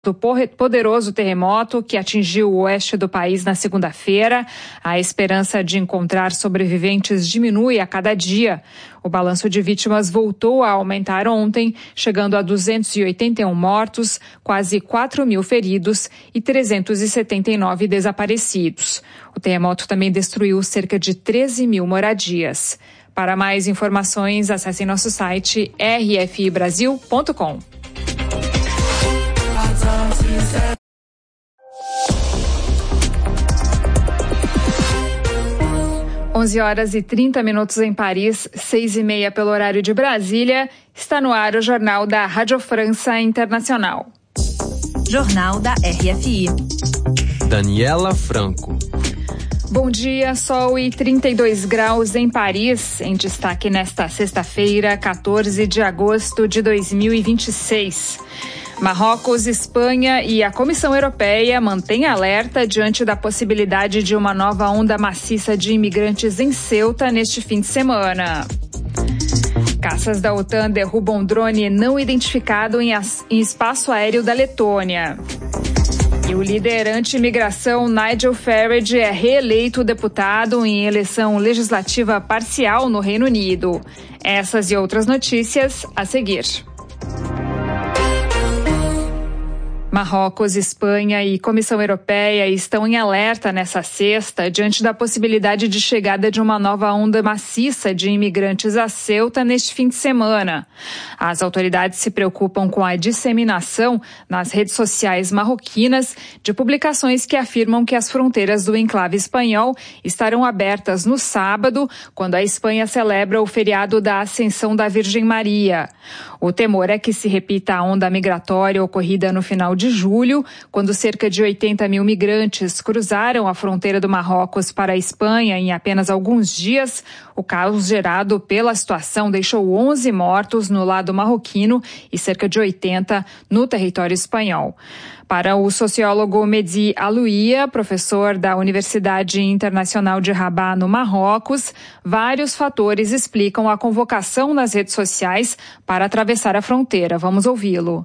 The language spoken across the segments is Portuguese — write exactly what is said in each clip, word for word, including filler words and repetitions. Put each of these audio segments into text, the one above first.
do poderoso terremoto que atingiu o oeste do país na segunda-feira. A esperança de encontrar sobreviventes diminui a cada dia. O balanço de vítimas voltou a aumentar ontem, chegando a duzentos e oitenta e um mortos, quase quatro mil feridos e trezentos e setenta e nove desaparecidos. O terremoto também destruiu cerca de treze mil moradias. Para mais informações, acesse nosso site r f i brasil ponto com. onze horas e trinta minutos em Paris, seis e meia pelo horário de Brasília. Está no ar o Jornal da Rádio França Internacional. Jornal da R F I. Daniela Franco. Bom dia, sol e trinta e dois graus em Paris, em destaque nesta sexta-feira, quatorze de agosto de dois mil e vinte e seis. Marrocos, Espanha e a Comissão Europeia mantêm alerta diante da possibilidade de uma nova onda maciça de imigrantes em Ceuta neste fim de semana. Caças da OTAN derrubam drone não identificado em, as, em espaço aéreo da Letônia. E o líder anti-imigração Nigel Farage é reeleito deputado em eleição legislativa parcial no Reino Unido. Essas e outras notícias a seguir. Marrocos, Espanha e Comissão Europeia estão em alerta nessa sexta diante da possibilidade de chegada de uma nova onda maciça de imigrantes a Ceuta neste fim de semana. As autoridades se preocupam com a disseminação nas redes sociais marroquinas de publicações que afirmam que as fronteiras do enclave espanhol estarão abertas no sábado, quando a Espanha celebra o feriado da Ascensão da Virgem Maria. O temor é que se repita a onda migratória ocorrida no final de julho, quando cerca de oitenta mil migrantes cruzaram a fronteira do Marrocos para a Espanha em apenas alguns dias. O caos gerado pela situação deixou onze mortos no lado marroquino e cerca de oitenta no território espanhol. Para o sociólogo Mehdi Alouia, professor da Universidade Internacional de Rabat, no Marrocos, vários fatores explicam a convocação nas redes sociais para atravessar a fronteira. Vamos ouvi-lo.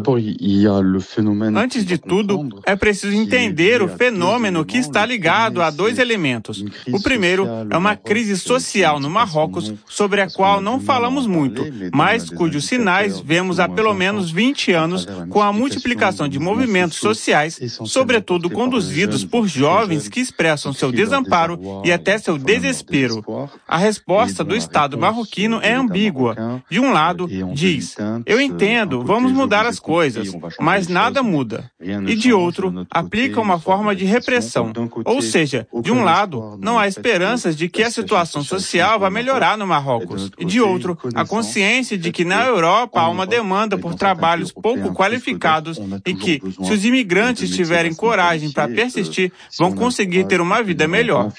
Antes de tudo, é preciso entender o fenômeno que está ligado a dois elementos. O primeiro é uma crise social no Marrocos, sobre a qual não falamos muito, mas cujos sinais vemos há pelo menos vinte anos com a multiplicação de movimentos sociais, sobretudo conduzidos por jovens que expressam seu desamparo e até seu desespero. A resposta do Estado marroquino é ambígua. De um lado, diz: eu entendo, vamos mudar as coisas, mas nada muda. E de outro, aplica uma forma de repressão. Ou seja, de um lado, não há esperanças de que a situação social vá melhorar no Marrocos. E de outro, a consciência de que na Europa há uma demanda por trabalhos pouco qualificados e que, se os imigrantes tiverem coragem para persistir, vão conseguir ter uma vida melhor.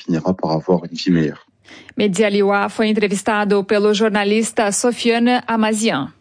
Mehdi Alouia foi entrevistado pelo jornalista Sofiane Amazian.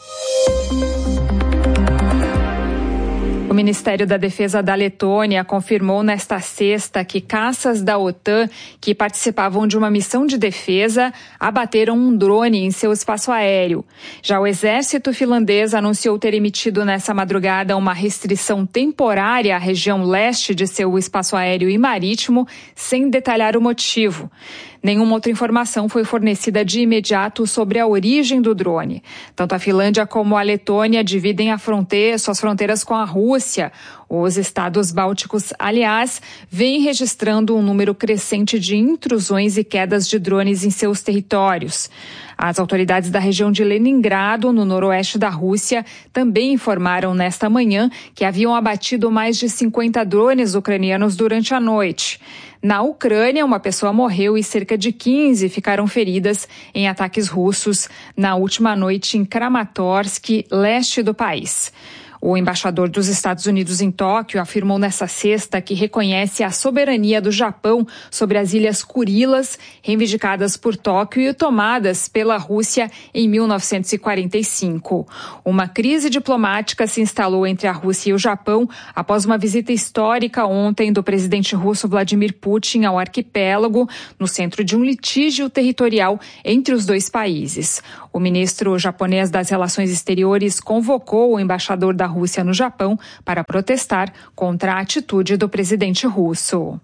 O Ministério da Defesa da Letônia confirmou nesta sexta que caças da OTAN que participavam de uma missão de defesa abateram um drone em seu espaço aéreo. Já o exército finlandês anunciou ter emitido nessa madrugada uma restrição temporária à região leste de seu espaço aéreo e marítimo, sem detalhar o motivo. Nenhuma outra informação foi fornecida de imediato sobre a origem do drone. Tanto a Finlândia como a Letônia dividem a fronteira, suas fronteiras com a Rússia. Os estados bálticos, aliás, vêm registrando um número crescente de intrusões e quedas de drones em seus territórios. As autoridades da região de Leningrado, no noroeste da Rússia, também informaram nesta manhã que haviam abatido mais de cinquenta drones ucranianos durante a noite. Na Ucrânia, uma pessoa morreu e cerca de quinze ficaram feridas em ataques russos na última noite em Kramatorsk, leste do país. O embaixador dos Estados Unidos em Tóquio afirmou nesta sexta que reconhece a soberania do Japão sobre as Ilhas Kurilas, reivindicadas por Tóquio e tomadas pela Rússia em mil novecentos e quarenta e cinco. Uma crise diplomática se instalou entre a Rússia e o Japão após uma visita histórica ontem do presidente russo Vladimir Putin ao arquipélago, no centro de um litígio territorial entre os dois países. O ministro japonês das Relações Exteriores convocou o embaixador da Rússia no Japão para protestar contra a atitude do presidente russo.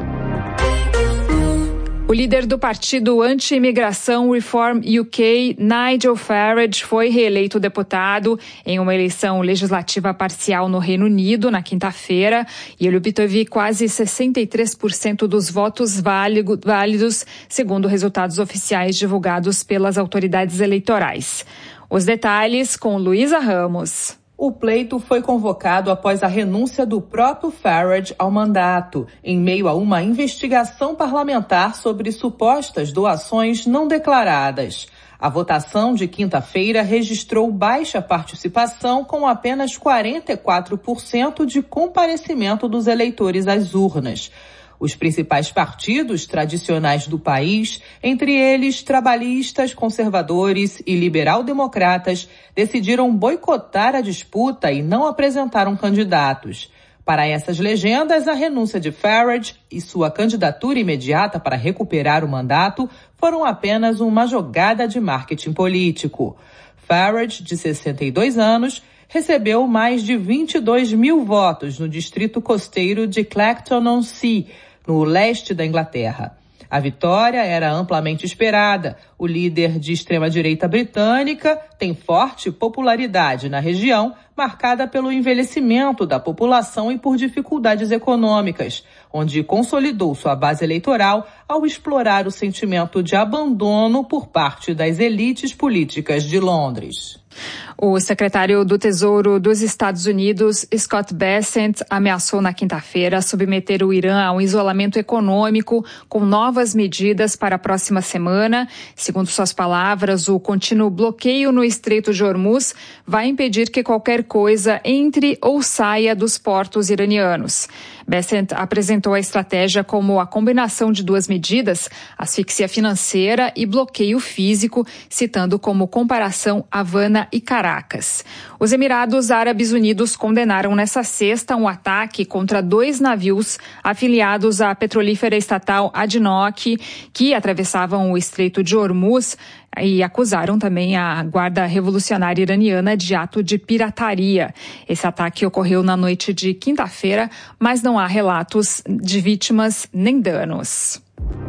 O líder do partido anti-imigração Reform U K, Nigel Farage, foi reeleito deputado em uma eleição legislativa parcial no Reino Unido na quinta-feira e ele obteve quase sessenta e três por cento dos votos válidos, segundo resultados oficiais divulgados pelas autoridades eleitorais. Os detalhes com Luísa Ramos. O pleito foi convocado após a renúncia do próprio Farage ao mandato, em meio a uma investigação parlamentar sobre supostas doações não declaradas. A votação de quinta-feira registrou baixa participação, com apenas quarenta e quatro por cento de comparecimento dos eleitores às urnas. Os principais partidos tradicionais do país, entre eles trabalhistas, conservadores e liberal-democratas, decidiram boicotar a disputa e não apresentaram candidatos. Para essas legendas, a renúncia de Farage e sua candidatura imediata para recuperar o mandato foram apenas uma jogada de marketing político. Farage, de sessenta e dois anos, recebeu mais de vinte e dois mil votos no distrito costeiro de Clacton-on-Sea, no leste da Inglaterra. A vitória era amplamente esperada. O líder de extrema-direita britânica tem forte popularidade na região, marcada pelo envelhecimento da população e por dificuldades econômicas, onde consolidou sua base eleitoral ao explorar o sentimento de abandono por parte das elites políticas de Londres. O secretário do Tesouro dos Estados Unidos, Scott Bessent, ameaçou na quinta-feira submeter o Irã a um isolamento econômico com novas medidas para a próxima semana. Segundo suas palavras, o contínuo bloqueio no Estreito de Hormuz vai impedir que qualquer coisa entre ou saia dos portos iranianos. Bessent apresentou a estratégia como a combinação de duas medidas, asfixia financeira e bloqueio físico, citando como comparação Havana e Caracas. Os Emirados Árabes Unidos condenaram nesta sexta um ataque contra dois navios afiliados à petrolífera estatal A D N O C, que atravessavam o Estreito de Hormuz, e acusaram também a Guarda Revolucionária Iraniana de ato de pirataria. Esse ataque ocorreu na noite de quinta-feira, mas não há relatos de vítimas nem danos.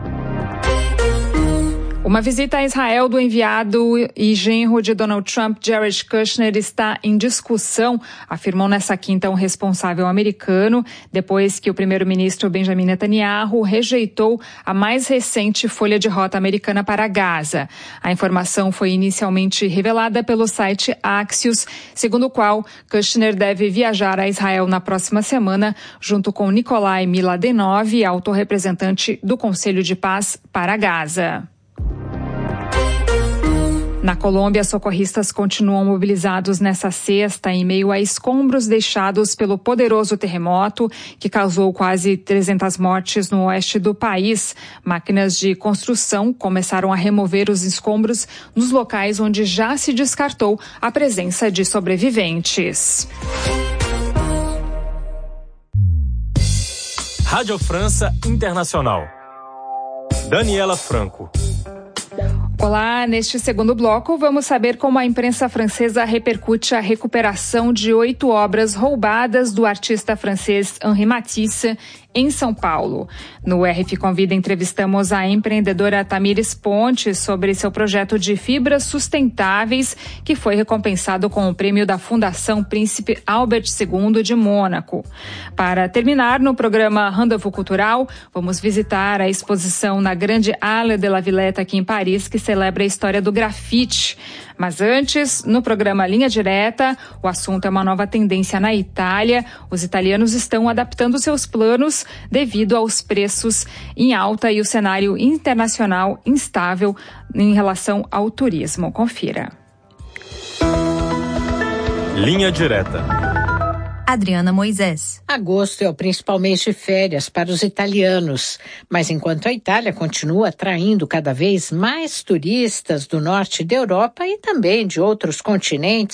Uma visita a Israel do enviado e genro de Donald Trump, Jared Kushner, está em discussão, afirmou nessa quinta um responsável americano, depois que o primeiro-ministro Benjamin Netanyahu rejeitou a mais recente folha de rota americana para Gaza. A informação foi inicialmente revelada pelo site Axios, segundo o qual Kushner deve viajar a Israel na próxima semana, junto com Nikolai Miladenov, alto representante do Conselho de Paz para Gaza. Na Colômbia, socorristas continuam mobilizados nessa sexta em meio a escombros deixados pelo poderoso terremoto que causou quase trezentas mortes no oeste do país. Máquinas de construção começaram a remover os escombros nos locais onde já se descartou a presença de sobreviventes. Rádio França Internacional. Daniela Franco. Olá, neste segundo bloco vamos saber como a imprensa francesa repercute a recuperação de oito obras roubadas do artista francês Henri Matisse em São Paulo. No R F Convida entrevistamos a empreendedora Tamires Ponte sobre seu projeto de fibras sustentáveis que foi recompensado com o prêmio da Fundação Príncipe Albert segundo de Mônaco. Para terminar, no programa Rendezvous Cultural, vamos visitar a exposição na Grande Halle de la Villette aqui em Paris, que celebra a história do grafite. Mas antes, no programa Linha Direta, o assunto é uma nova tendência na Itália. Os italianos estão adaptando seus planos devido aos preços em alta e o cenário internacional instável em relação ao turismo. Confira. Linha Direta. Adriana Moisés. Agosto é o principal mês de férias para os italianos, mas enquanto a Itália continua atraindo cada vez mais turistas do norte da Europa e também de outros continentes,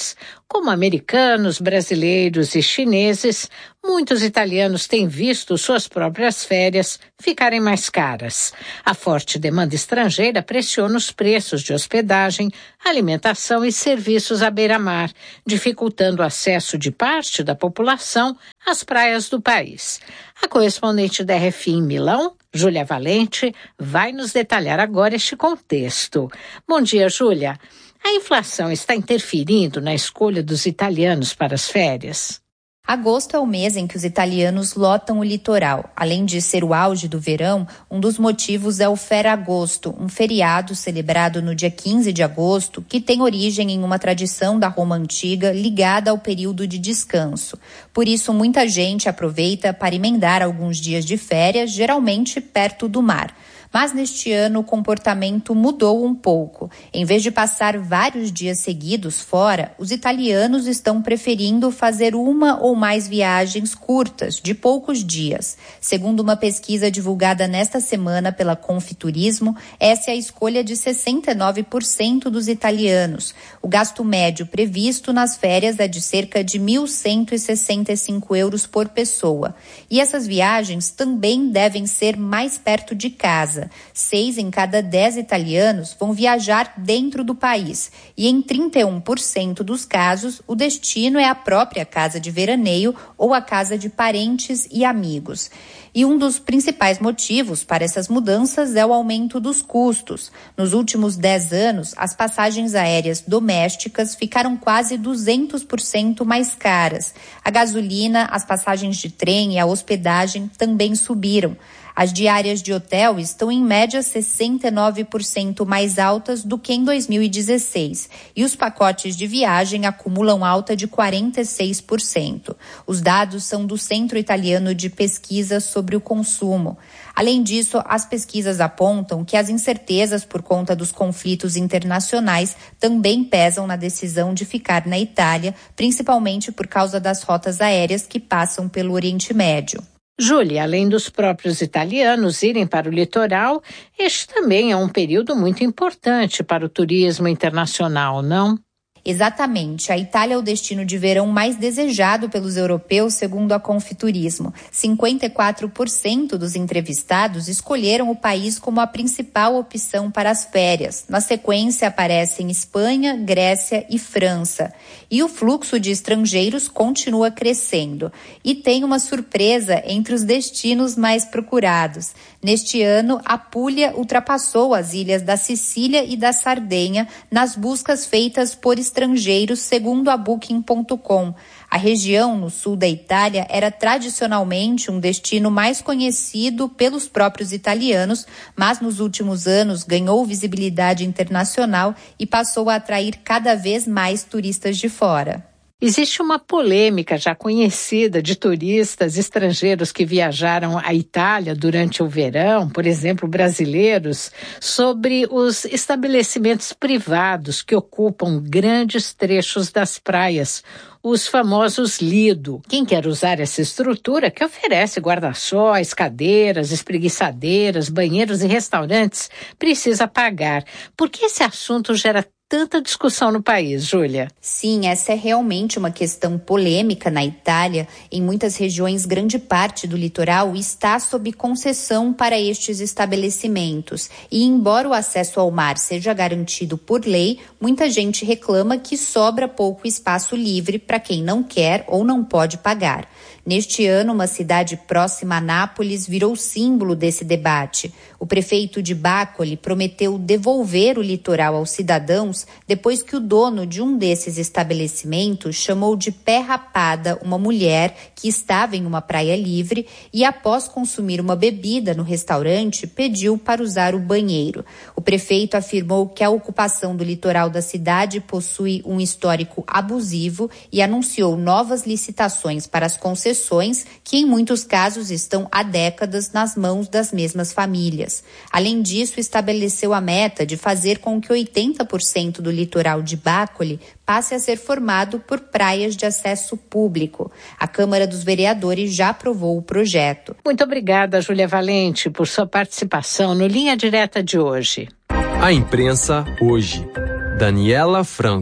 Como americanos, brasileiros e chineses, muitos italianos têm visto suas próprias férias ficarem mais caras. A forte demanda estrangeira pressiona os preços de hospedagem, alimentação e serviços à beira-mar, dificultando o acesso de parte da população às praias do país. A correspondente da R F I em Milão, Júlia Valente, vai nos detalhar agora este contexto. Bom dia, Júlia. A inflação está interferindo na escolha dos italianos para as férias? Agosto é o mês em que os italianos lotam o litoral. Além de ser o auge do verão, um dos motivos é o Ferragosto, um feriado celebrado no dia quinze de agosto, que tem origem em uma tradição da Roma antiga ligada ao período de descanso. Por isso, muita gente aproveita para emendar alguns dias de férias, geralmente perto do mar. Mas neste ano o comportamento mudou um pouco. Em vez de passar vários dias seguidos fora, os italianos estão preferindo fazer uma ou mais viagens curtas, de poucos dias. Segundo uma pesquisa divulgada nesta semana pela Confiturismo, essa é a escolha de sessenta e nove por cento dos italianos. O gasto médio previsto nas férias é de cerca de mil cento e sessenta e cinco euros por pessoa. E essas viagens também devem ser mais perto de casa. Seis em cada dez italianos vão viajar dentro do país e em trinta e um por cento dos casos o destino é a própria casa de veraneio ou a casa de parentes e amigos. E um dos principais motivos para essas mudanças é o aumento dos custos. Nos últimos dez anos, as passagens aéreas domésticas ficaram quase duzentos por cento mais caras. A gasolina, as passagens de trem e a hospedagem também subiram. As diárias de hotel estão em média sessenta e nove por cento mais altas do que em dois mil e dezesseis e os pacotes de viagem acumulam alta de quarenta e seis por cento. Os dados são do Centro Italiano de Pesquisa sobre o Consumo. Além disso, as pesquisas apontam que as incertezas por conta dos conflitos internacionais também pesam na decisão de ficar na Itália, principalmente por causa das rotas aéreas que passam pelo Oriente Médio. Júlia, além dos próprios italianos irem para o litoral, este também é um período muito importante para o turismo internacional, não? Exatamente. A Itália é o destino de verão mais desejado pelos europeus, segundo a Confiturismo. cinquenta e quatro por cento dos entrevistados escolheram o país como a principal opção para as férias. Na sequência aparecem Espanha, Grécia e França. E o fluxo de estrangeiros continua crescendo. E tem uma surpresa entre os destinos mais procurados. Neste ano, a Puglia ultrapassou as ilhas da Sicília e da Sardenha nas buscas feitas por estrangeiros, segundo a Booking ponto com. A região no sul da Itália era tradicionalmente um destino mais conhecido pelos próprios italianos, mas nos últimos anos ganhou visibilidade internacional e passou a atrair cada vez mais turistas de fora. Existe uma polêmica já conhecida de turistas estrangeiros que viajaram à Itália durante o verão, por exemplo, brasileiros, sobre os estabelecimentos privados que ocupam grandes trechos das praias, os famosos lido. Quem quer usar essa estrutura, que oferece guarda-sóis, cadeiras, espreguiçadeiras, banheiros e restaurantes, precisa pagar. Por que esse assunto gera tanta discussão no país, Júlia? Sim, essa é realmente uma questão polêmica na Itália. Em muitas regiões, grande parte do litoral está sob concessão para estes estabelecimentos. E embora o acesso ao mar seja garantido por lei, muita gente reclama que sobra pouco espaço livre para quem não quer ou não pode pagar. Neste ano, uma cidade próxima a Nápoles virou símbolo desse debate. O prefeito de Bacoli prometeu devolver o litoral aos cidadãos depois que o dono de um desses estabelecimentos chamou de pé rapada uma mulher que estava em uma praia livre e, após consumir uma bebida no restaurante, pediu para usar o banheiro. O prefeito afirmou que a ocupação do litoral da cidade possui um histórico abusivo e anunciou novas licitações para as concessões que em muitos casos estão há décadas nas mãos das mesmas famílias. Além disso, estabeleceu a meta de fazer com que oitenta por cento do litoral de Bacoli passe a ser formado por praias de acesso público. A Câmara dos Vereadores já aprovou o projeto. Muito obrigada, Júlia Valente, por sua participação no Linha Direta de hoje. A imprensa hoje. Daniela Franco.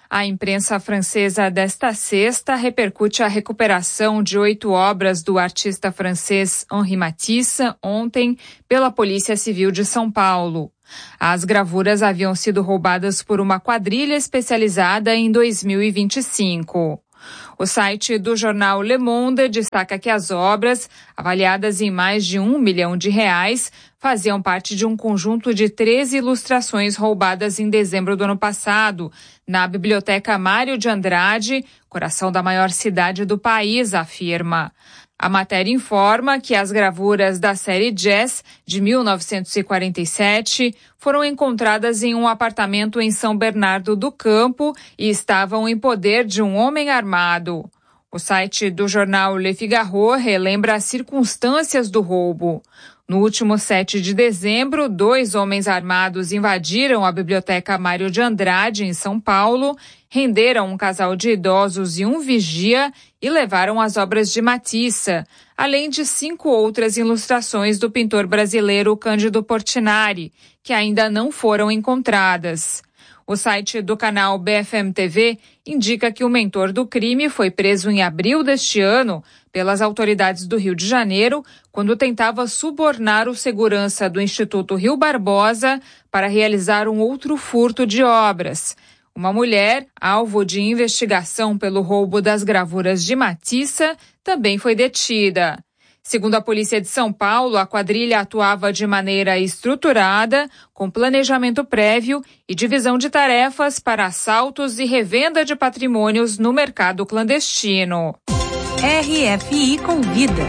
A imprensa francesa desta sexta repercute a recuperação de oito obras do artista francês Henri Matisse ontem pela Polícia Civil de São Paulo. As gravuras haviam sido roubadas por uma quadrilha especializada em dois mil e vinte e cinco. O site do jornal Le Monde destaca que as obras, avaliadas em mais de um milhão de reais, faziam parte de um conjunto de treze ilustrações roubadas em dezembro do ano passado, na Biblioteca Mário de Andrade, coração da maior cidade do país, afirma. A matéria informa que as gravuras da série Jazz, de mil novecentos e quarenta e sete, foram encontradas em um apartamento em São Bernardo do Campo e estavam em poder de um homem armado. O site do jornal Le Figaro relembra as circunstâncias do roubo. No último sete de dezembro, dois homens armados invadiram a Biblioteca Mário de Andrade, em São Paulo, renderam um casal de idosos e um vigia e levaram as obras de Matisse, além de cinco outras ilustrações do pintor brasileiro Cândido Portinari, que ainda não foram encontradas. O site do canal B F M T V indica que o mentor do crime foi preso em abril deste ano pelas autoridades do Rio de Janeiro, quando tentava subornar o segurança do Instituto Rio Barbosa para realizar um outro furto de obras. Uma mulher, alvo de investigação pelo roubo das gravuras de Matisse, também foi detida. Segundo a Polícia de São Paulo, a quadrilha atuava de maneira estruturada, com planejamento prévio e divisão de tarefas para assaltos e revenda de patrimônios no mercado clandestino. R F I Convida.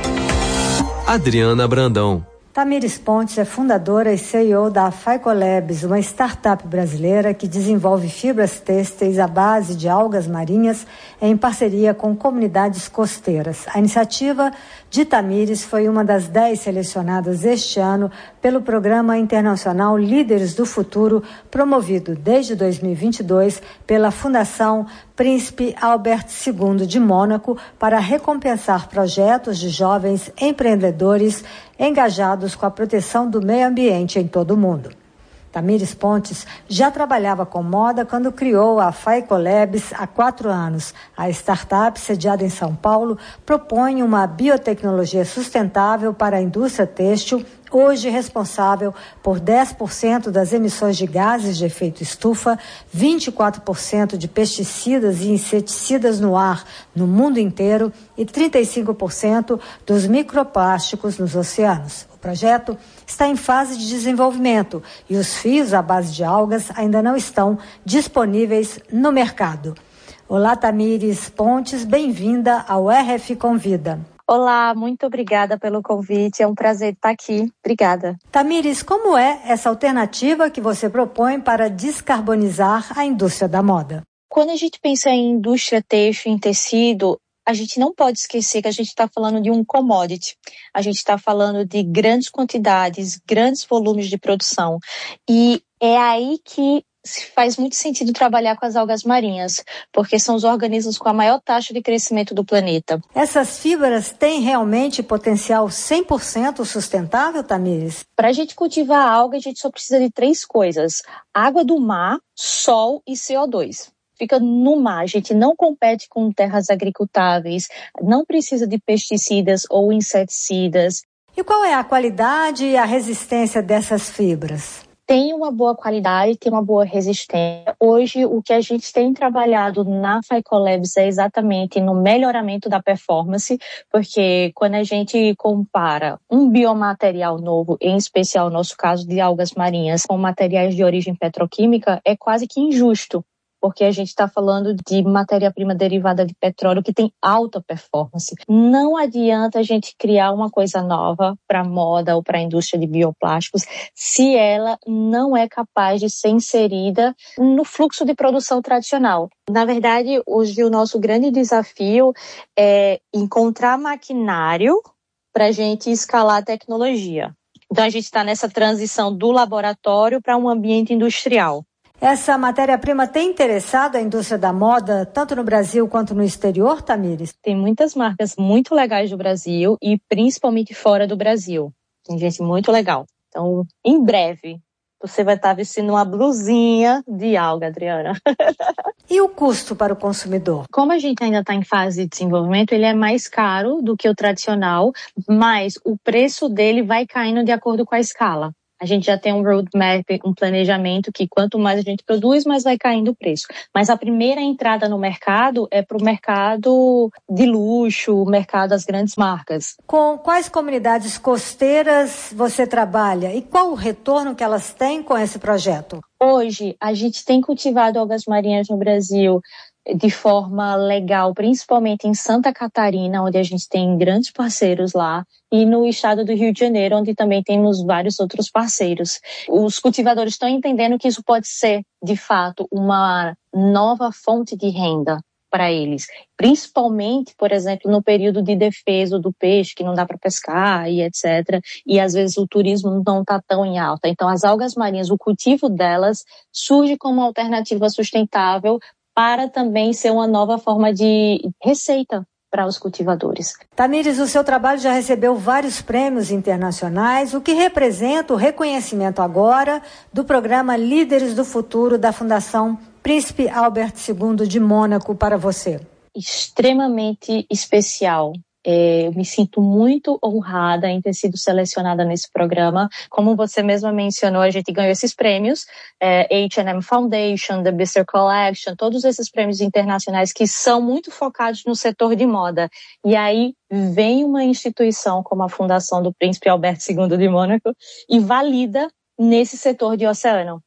Adriana Brandão. Tamires Pontes é fundadora e C E O da Phycolabs, uma startup brasileira que desenvolve fibras têxteis à base de algas marinhas em parceria com comunidades costeiras. A iniciativa de Tamires foi uma das dez selecionadas este ano pelo Programa Internacional Líderes do Futuro, promovido desde dois mil e vinte e dois pela Fundação Príncipe Albert segundo de Mônaco, para recompensar projetos de jovens empreendedores engajados com a proteção do meio ambiente em todo o mundo. Tamires Pontes já trabalhava com moda quando criou a Phycolabs há quatro anos. A startup, sediada em São Paulo, propõe uma biotecnologia sustentável para a indústria têxtil, hoje responsável por dez por cento das emissões de gases de efeito estufa, vinte e quatro por cento de pesticidas e inseticidas no ar no mundo inteiro e trinta e cinco por cento dos microplásticos nos oceanos. O projeto está em fase de desenvolvimento e os fios à base de algas ainda não estão disponíveis no mercado. Olá, Tamires Pontes, bem-vinda ao R F Convida. Olá, muito obrigada pelo convite, é um prazer estar aqui. Obrigada. Tamires, como é essa alternativa que você propõe para descarbonizar a indústria da moda? Quando a gente pensa em indústria têxtil, em tecido, a gente não pode esquecer que a gente está falando de um commodity. A gente está falando de grandes quantidades, grandes volumes de produção. E é aí que faz muito sentido trabalhar com as algas marinhas, porque são os organismos com a maior taxa de crescimento do planeta. Essas fibras têm realmente potencial cem por cento sustentável, Tamires? Para a gente cultivar a alga, a gente só precisa de três coisas: água do mar, sol e C O dois. Fica no mar, a gente não compete com terras agricultáveis, não precisa de pesticidas ou inseticidas. E qual é a qualidade e a resistência dessas fibras? Tem uma boa qualidade, tem uma boa resistência. Hoje, o que a gente tem trabalhado na Phycolabs é exatamente no melhoramento da performance, porque quando a gente compara um biomaterial novo, em especial o nosso caso de algas marinhas, com materiais de origem petroquímica, é quase que injusto, porque a gente está falando de matéria-prima derivada de petróleo que tem alta performance. Não adianta a gente criar uma coisa nova para a moda ou para a indústria de bioplásticos se ela não é capaz de ser inserida no fluxo de produção tradicional. Na verdade, hoje o nosso grande desafio é encontrar maquinário para a gente escalar a tecnologia. Então a gente está nessa transição do laboratório para um ambiente industrial. Essa matéria-prima tem interessado a indústria da moda, tanto no Brasil quanto no exterior, Tamires? Tem muitas marcas muito legais do Brasil e principalmente fora do Brasil. Tem gente muito legal. Então, em breve, você vai estar vestindo uma blusinha de alga, Adriana. E o custo para o consumidor? Como a gente ainda está em fase de desenvolvimento, ele é mais caro do que o tradicional, mas o preço dele vai caindo de acordo com a escala. A gente já tem um roadmap, um planejamento que quanto mais a gente produz, mais vai caindo o preço. Mas a primeira entrada no mercado é para o mercado de luxo, o mercado das grandes marcas. Com quais comunidades costeiras você trabalha e qual o retorno que elas têm com esse projeto? Hoje, a gente tem cultivado algas marinhas no Brasil de forma legal, principalmente em Santa Catarina, onde a gente tem grandes parceiros lá, e no estado do Rio de Janeiro, onde também temos vários outros parceiros. Os cultivadores estão entendendo que isso pode ser, de fato, uma nova fonte de renda para eles, principalmente, por exemplo, no período de defesa do peixe, que não dá para pescar e etcétera. E às vezes o turismo não está tão em alta. Então, as algas marinhas, o cultivo delas surge como uma alternativa sustentável para também ser uma nova forma de receita para os cultivadores. Tamires, o seu trabalho já recebeu vários prêmios internacionais, o que representa o reconhecimento agora do programa Líderes do Futuro da Fundação Príncipe Albert segundo de Mônaco para você. Extremamente especial. É, eu me sinto muito honrada em ter sido selecionada nesse programa. Como você mesma mencionou, a gente ganhou esses prêmios, é, H and M Foundation, The Bister Collection, todos esses prêmios internacionais que são muito focados no setor de moda. E aí vem uma instituição como a Fundação do Príncipe Albert segundo de Mônaco e valida nesse setor de oceano.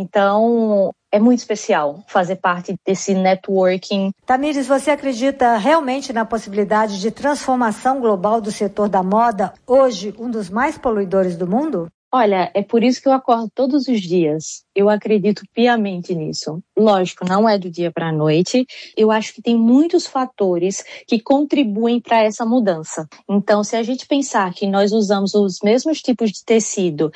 Então, é muito especial fazer parte desse networking. Tamires, você acredita realmente na possibilidade de transformação global do setor da moda, hoje um dos mais poluidores do mundo? Olha, é por isso que eu acordo todos os dias. Eu acredito piamente nisso. Lógico, não é do dia para a noite. Eu acho que tem muitos fatores que contribuem para essa mudança. Então, se a gente pensar que nós usamos os mesmos tipos de tecido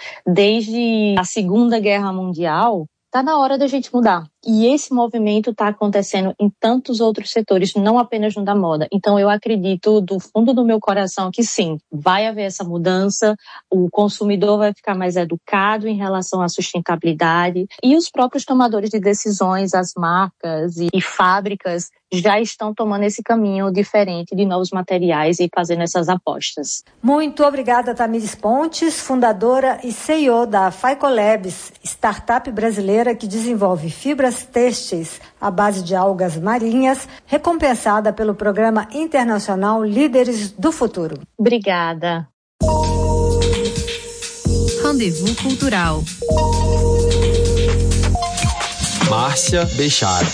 desde a Segunda Guerra Mundial, está na hora da gente mudar. E esse movimento está acontecendo em tantos outros setores, não apenas no da moda. Então, eu acredito do fundo do meu coração que sim, vai haver essa mudança, o consumidor vai ficar mais educado em relação à sustentabilidade e os próprios tomadores de decisões, as marcas e, e fábricas já estão tomando esse caminho diferente de novos materiais e fazendo essas apostas. Muito obrigada, Tamires Pontes, fundadora e C E O da Phycolabs, startup brasileira que desenvolve fibras têxteis à base de algas marinhas, recompensada pelo Programa Internacional Líderes do Futuro. Obrigada. Rendezvous Cultural. Márcia Bechara.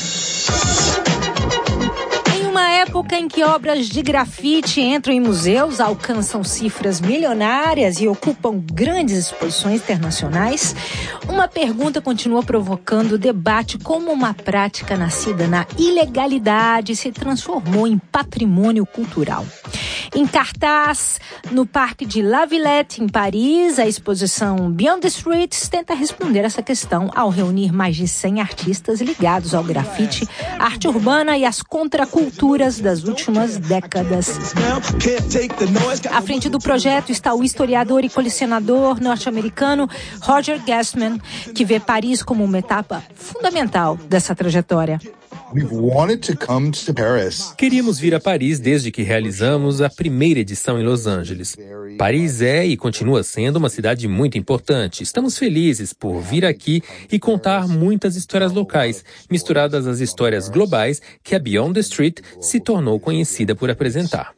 Época em que obras de grafite entram em museus, alcançam cifras milionárias e ocupam grandes exposições internacionais, uma pergunta continua provocando debate: como uma prática nascida na ilegalidade se transformou em patrimônio cultural. Em cartaz, no Parque de La Villette, em Paris, a exposição Beyond the Streets tenta responder essa questão ao reunir mais de cem artistas ligados ao grafite, arte urbana e as contraculturas das últimas décadas. À frente do projeto está o historiador e colecionador norte-americano Roger Gassman, que vê Paris como uma etapa fundamental dessa trajetória. Queríamos vir a Paris desde que realizamos a primeira edição em Los Angeles. Paris é e continua sendo uma cidade muito importante. Estamos felizes por vir aqui e contar muitas histórias locais, misturadas às histórias globais que a Beyond the Street se tornou conhecida por apresentar.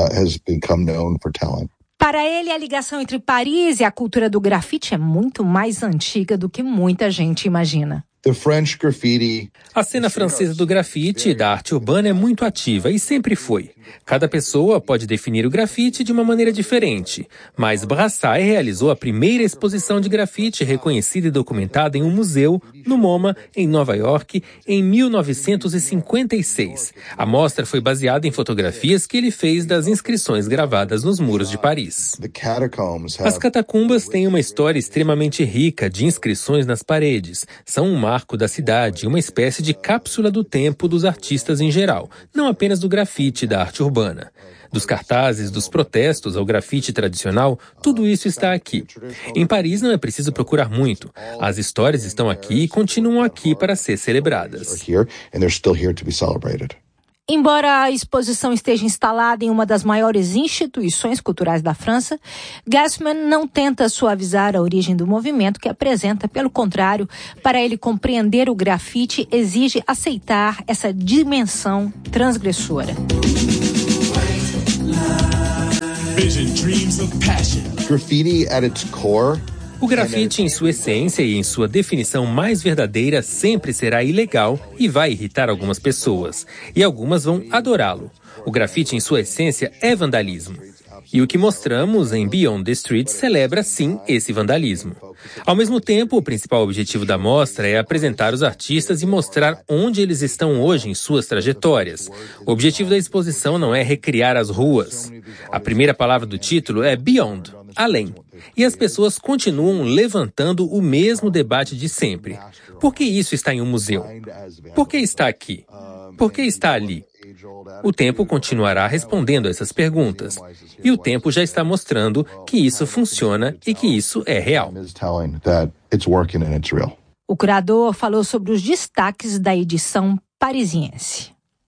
Para ele, a ligação entre Paris e a cultura do grafite é muito mais antiga do que muita gente imagina. A cena francesa do grafite e da arte urbana é muito ativa e sempre foi. Cada pessoa pode definir o grafite de uma maneira diferente, mas Brassai realizou a primeira exposição de grafite reconhecida e documentada em um museu, no MoMA, em Nova York, em mil novecentos e cinquenta e seis. A mostra foi baseada em fotografias que ele fez das inscrições gravadas nos muros de Paris. As catacumbas têm uma história extremamente rica de inscrições nas paredes. São um marco da cidade, uma espécie de cápsula do tempo dos artistas em geral, não apenas do grafite e da arte urbana. Dos cartazes, dos protestos ao grafite tradicional, tudo isso está aqui. Em Paris não é preciso procurar muito. As histórias estão aqui e continuam aqui para ser celebradas. Embora a exposição esteja instalada em uma das maiores instituições culturais da França, Gassman não tenta suavizar a origem do movimento que apresenta. Pelo contrário, para ele compreender o grafite, exige aceitar essa dimensão transgressora. Graffiti at its core. O grafite, em sua essência e em sua definição mais verdadeira, sempre será ilegal e vai irritar algumas pessoas. E algumas vão adorá-lo. O grafite, em sua essência, é vandalismo. E o que mostramos em Beyond the Streets celebra, sim, esse vandalismo. Ao mesmo tempo, o principal objetivo da mostra é apresentar os artistas e mostrar onde eles estão hoje em suas trajetórias. O objetivo da exposição não é recriar as ruas. A primeira palavra do título é Beyond, além. E as pessoas continuam levantando o mesmo debate de sempre. Por que isso está em um museu? Por que está aqui? Por que está ali? O tempo continuará respondendo essas perguntas. E o tempo já está mostrando que isso funciona e que isso é real. O curador falou sobre os destaques da edição parisiense.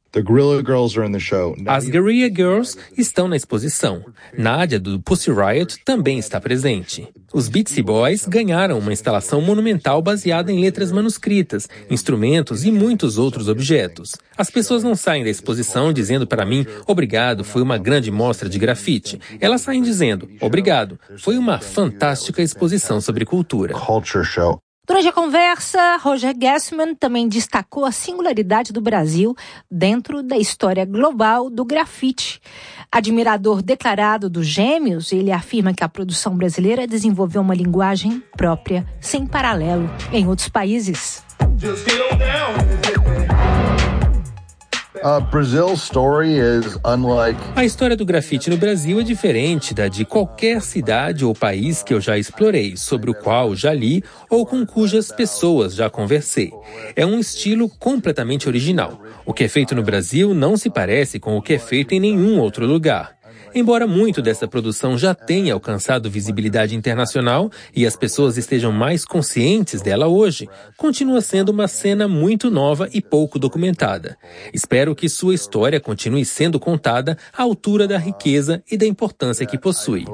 As Guerrilla Girls estão na exposição. Nadia, do Pussy Riot, também está presente. Os Beastie Boys ganharam uma instalação monumental baseada em letras manuscritas, instrumentos e muitos outros objetos. As pessoas não saem da exposição dizendo para mim, obrigado, foi uma grande mostra de grafite. Elas saem dizendo, obrigado, foi uma fantástica exposição sobre cultura. Durante a conversa, Roger Gassman também destacou a singularidade do Brasil dentro da história global do grafite. Admirador declarado dos Gêmeos, ele afirma que a produção brasileira desenvolveu uma linguagem própria, sem paralelo em outros países. Uh, Brazil's story is unlike... A história do grafite no Brasil é diferente da de qualquer cidade ou país que eu já explorei, sobre o qual já li ou com cujas pessoas já conversei. É um estilo completamente original. O que é feito no Brasil não se parece com o que é feito em nenhum outro lugar. Embora muito dessa produção já tenha alcançado visibilidade internacional e as pessoas estejam mais conscientes dela hoje, continua sendo uma cena muito nova e pouco documentada. Espero que sua história continue sendo contada à altura da riqueza e da importância que possui.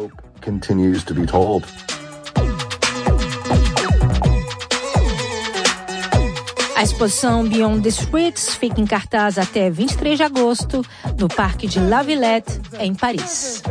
A exposição Beyond the Streets fica em cartaz até vinte e três de agosto no Parque de La Villette, em Paris.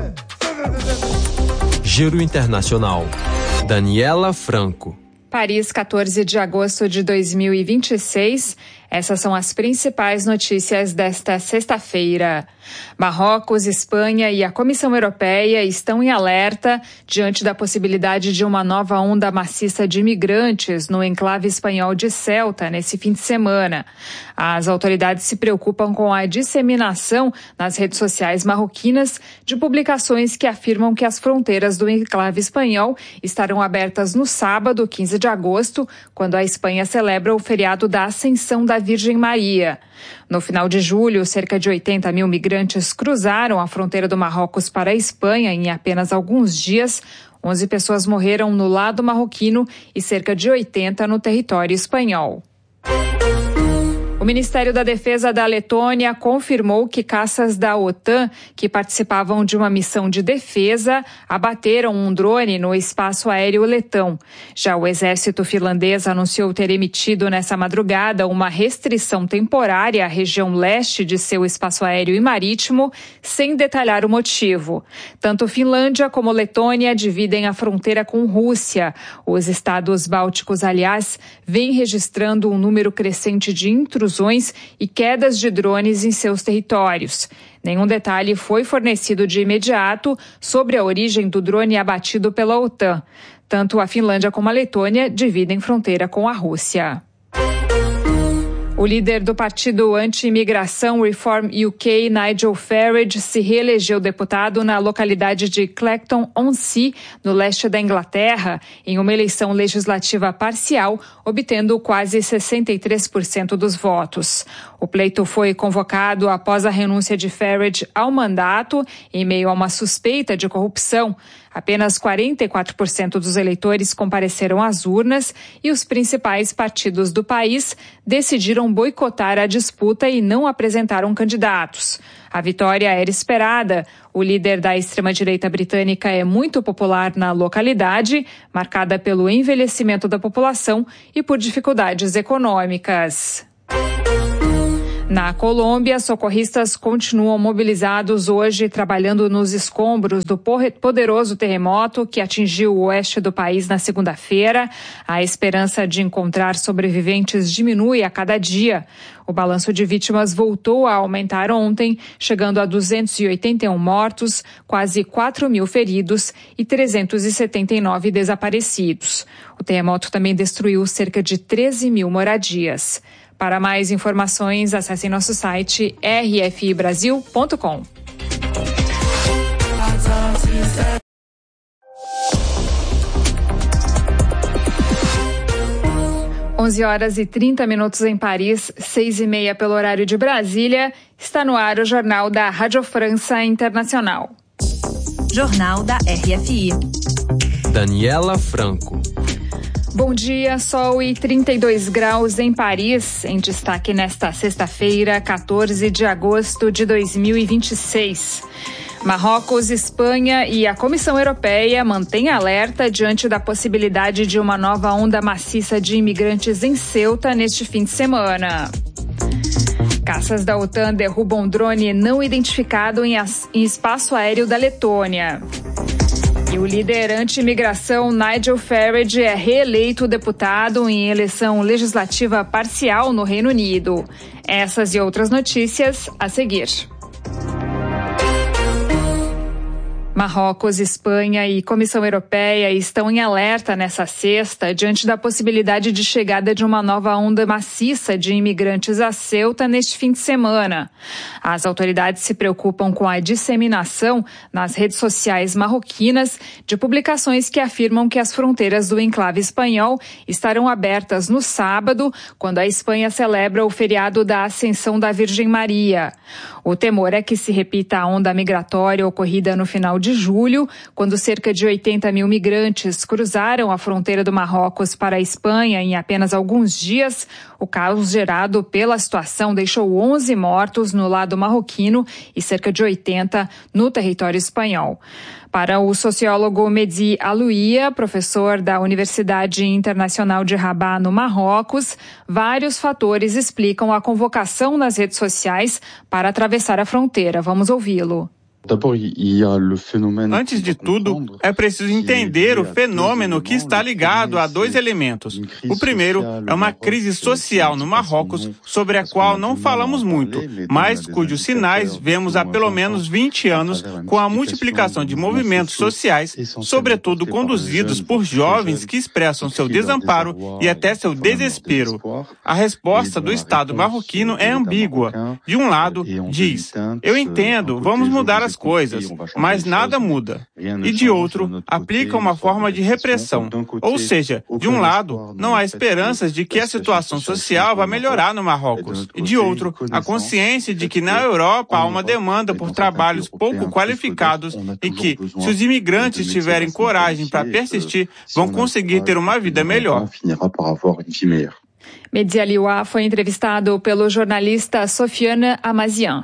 Giro Internacional. Daniela Franco. Paris, quatorze de agosto de dois mil e vinte e seis. Essas são as principais notícias desta sexta-feira. Marrocos, Espanha e a Comissão Europeia estão em alerta diante da possibilidade de uma nova onda maciça de imigrantes no enclave espanhol de Ceuta nesse fim de semana. As autoridades se preocupam com a disseminação nas redes sociais marroquinas de publicações que afirmam que as fronteiras do enclave espanhol estarão abertas no sábado, quinze de agosto, quando a Espanha celebra o feriado da Ascensão da Virgem Maria. No final de julho, cerca de oitenta mil migrantes cruzaram a fronteira do Marrocos para a Espanha em apenas alguns dias. onze pessoas morreram no lado marroquino e cerca de oitenta no território espanhol. O Ministério da Defesa da Letônia confirmou que caças da OTAN, que participavam de uma missão de defesa, abateram um drone no espaço aéreo letão. Já o exército finlandês anunciou ter emitido nessa madrugada uma restrição temporária à região leste de seu espaço aéreo e marítimo, sem detalhar o motivo. Tanto Finlândia como Letônia dividem a fronteira com Rússia. Os estados bálticos, aliás, vêm registrando um número crescente de intrusões e quedas de drones em seus territórios. Nenhum detalhe foi fornecido de imediato sobre a origem do drone abatido pela OTAN. Tanto a Finlândia como a Letônia dividem fronteira com a Rússia. O líder do partido anti-imigração Reform U K, Nigel Farage, se reelegeu deputado na localidade de Clacton-on-Sea, no leste da Inglaterra, em uma eleição legislativa parcial, obtendo quase sessenta e três por cento dos votos. O pleito foi convocado após a renúncia de Farage ao mandato, em meio a uma suspeita de corrupção. Apenas quarenta e quatro por cento dos eleitores compareceram às urnas e os principais partidos do país decidiram boicotar a disputa e não apresentaram candidatos. A vitória era esperada. O líder da extrema-direita britânica é muito popular na localidade, marcada pelo envelhecimento da população e por dificuldades econômicas. Na Colômbia, socorristas continuam mobilizados hoje, trabalhando nos escombros do poderoso terremoto que atingiu o oeste do país na segunda-feira. A esperança de encontrar sobreviventes diminui a cada dia. O balanço de vítimas voltou a aumentar ontem, chegando a duzentos e oitenta e um mortos, quase quatro mil feridos e trezentos e setenta e nove desaparecidos. O terremoto também destruiu cerca de treze mil moradias. Para mais informações, acessem nosso site r f i brasil ponto com. onze horas e trinta minutos em Paris, seis e meia pelo horário de Brasília. Está no ar o Jornal da Rádio França Internacional. Jornal da R F I. Daniela Franco. Bom dia, sol e trinta e dois graus em Paris, em destaque nesta sexta-feira, quatorze de agosto de dois mil e vinte e seis. Marrocos, Espanha e a Comissão Europeia mantêm alerta diante da possibilidade de uma nova onda maciça de imigrantes em Ceuta neste fim de semana. Caças da OTAN derrubam drone não identificado em, as, em espaço aéreo da Letônia. E o líder anti-imigração Nigel Farage é reeleito deputado em eleição legislativa parcial no Reino Unido. Essas e outras notícias a seguir. Marrocos, Espanha e Comissão Europeia estão em alerta nessa sexta diante da possibilidade de chegada de uma nova onda maciça de imigrantes a Ceuta neste fim de semana. As autoridades se preocupam com a disseminação nas redes sociais marroquinas de publicações que afirmam que as fronteiras do enclave espanhol estarão abertas no sábado, quando a Espanha celebra o feriado da Ascensão da Virgem Maria. O temor é que se repita a onda migratória ocorrida no final de julho, quando cerca de oitenta mil migrantes cruzaram a fronteira do Marrocos para a Espanha em apenas alguns dias. O caos gerado pela situação deixou onze mortos no lado marroquino e cerca de oitenta no território espanhol. Para o sociólogo Mehdi Alouia, professor da Universidade Internacional de Rabat, no Marrocos, vários fatores explicam a convocação nas redes sociais para atravessar a fronteira. Vamos ouvi-lo. Antes de tudo, é preciso entender o fenômeno que está ligado a dois elementos. O primeiro é uma crise social no Marrocos, sobre a qual não falamos muito, mas cujos sinais vemos há pelo menos vinte anos com a multiplicação de movimentos sociais, sobretudo conduzidos por jovens que expressam seu desamparo e até seu desespero. A resposta do Estado marroquino é ambígua. De um lado, diz: eu entendo, vamos mudar as coisas, mas nada muda. E de outro, aplica uma forma de repressão. Ou seja, de um lado, não há esperanças de que a situação social vá melhorar no Marrocos. E de outro, a consciência de que na Europa há uma demanda por trabalhos pouco qualificados e que, se os imigrantes tiverem coragem para persistir, vão conseguir ter uma vida melhor. Mehdi Alouia foi entrevistado pelo jornalista Sofiane Amazian.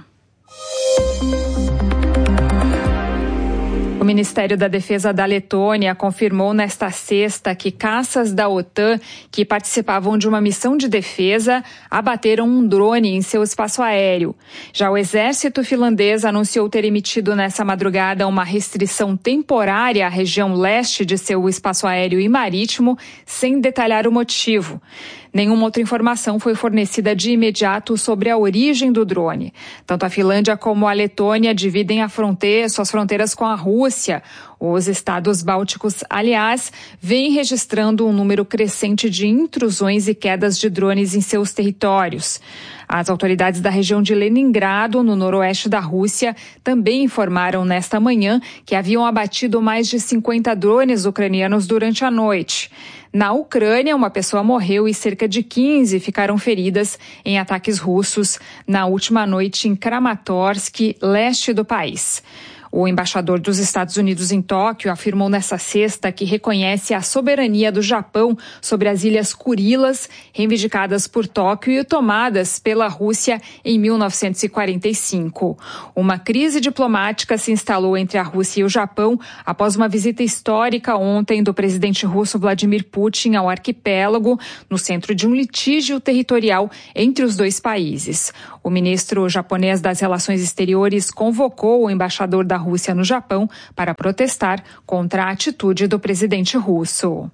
O Ministério da Defesa da Letônia confirmou nesta sexta que caças da OTAN que participavam de uma missão de defesa abateram um drone em seu espaço aéreo. Já o exército finlandês anunciou ter emitido nessa madrugada uma restrição temporária à região leste de seu espaço aéreo e marítimo, sem detalhar o motivo. Nenhuma outra informação foi fornecida de imediato sobre a origem do drone. Tanto a Finlândia como a Letônia dividem a fronteira, suas fronteiras com a Rússia. Os estados bálticos, aliás, vêm registrando um número crescente de intrusões e quedas de drones em seus territórios. As autoridades da região de Leningrado, no noroeste da Rússia, também informaram nesta manhã que haviam abatido mais de cinquenta drones ucranianos durante a noite. Na Ucrânia, uma pessoa morreu e cerca de quinze ficaram feridas em ataques russos na última noite em Kramatorsk, leste do país. O embaixador dos Estados Unidos em Tóquio afirmou nesta sexta que reconhece a soberania do Japão sobre as Ilhas Kurilas, reivindicadas por Tóquio e tomadas pela Rússia em mil novecentos e quarenta e cinco. Uma crise diplomática se instalou entre a Rússia e o Japão após uma visita histórica ontem do presidente russo Vladimir Putin ao arquipélago, no centro de um litígio territorial entre os dois países. O ministro japonês das Relações Exteriores convocou o embaixador da Rússia no Japão para protestar contra a atitude do presidente russo.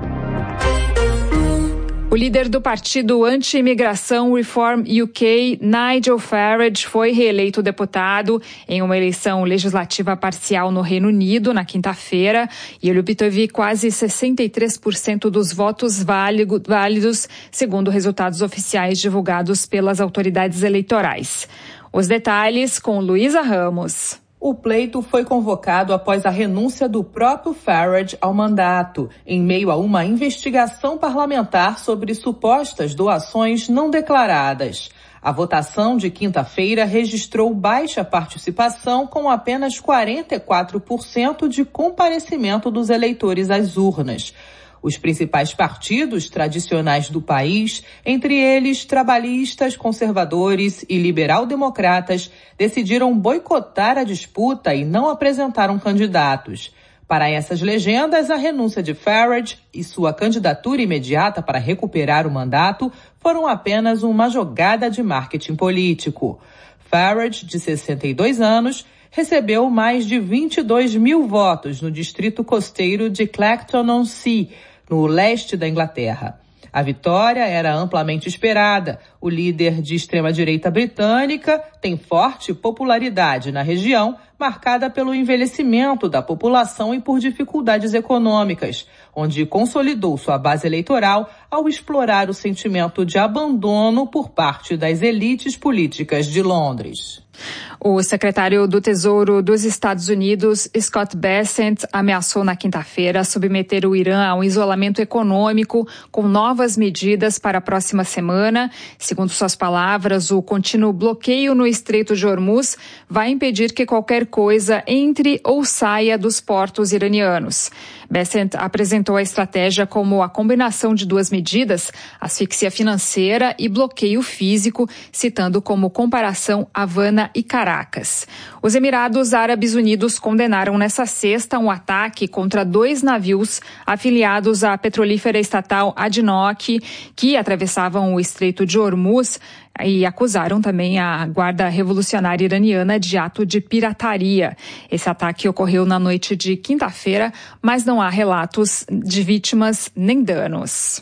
O líder do partido anti-imigração Reform U K, Nigel Farage, foi reeleito deputado em uma eleição legislativa parcial no Reino Unido na quinta-feira e ele obteve quase sessenta e três por cento dos votos válidos, segundo resultados oficiais divulgados pelas autoridades eleitorais. Os detalhes com Luísa Ramos. O pleito foi convocado após a renúncia do próprio Farage ao mandato, em meio a uma investigação parlamentar sobre supostas doações não declaradas. A votação de quinta-feira registrou baixa participação, com apenas quarenta e quatro por cento de comparecimento dos eleitores às urnas. Os principais partidos tradicionais do país, entre eles trabalhistas, conservadores e liberal-democratas, decidiram boicotar a disputa e não apresentaram candidatos. Para essas legendas, a renúncia de Farage e sua candidatura imediata para recuperar o mandato foram apenas uma jogada de marketing político. Farage, de sessenta e dois anos, recebeu mais de vinte e dois mil votos no distrito costeiro de Clacton-on-Sea, no leste da Inglaterra. A vitória era amplamente esperada. O líder de extrema-direita britânica tem forte popularidade na região, marcada pelo envelhecimento da população e por dificuldades econômicas, onde consolidou sua base eleitoral ao explorar o sentimento de abandono por parte das elites políticas de Londres. O secretário do Tesouro dos Estados Unidos, Scott Bessent, ameaçou na quinta-feira submeter o Irã a um isolamento econômico com novas medidas para a próxima semana. Segundo suas palavras, o contínuo bloqueio no Estreito de Hormuz vai impedir que qualquer coisa entre ou saia dos portos iranianos. Bessent apresentou a estratégia como a combinação de duas medidas, asfixia financeira e bloqueio físico, citando como comparação Havana e Caracas. Os Emirados Árabes Unidos condenaram nesta sexta um ataque contra dois navios afiliados à petrolífera estatal A D N O C, que atravessavam o Estreito de Hormuz, e acusaram também a Guarda Revolucionária Iraniana de ato de pirataria. Esse ataque ocorreu na noite de quinta-feira, mas não há relatos de vítimas nem danos.